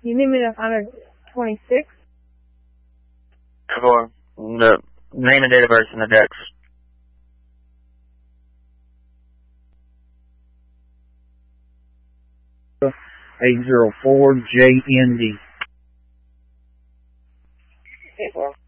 You need me to honor 26? For the name and date of birth in the dex. $804JND. Okay, well.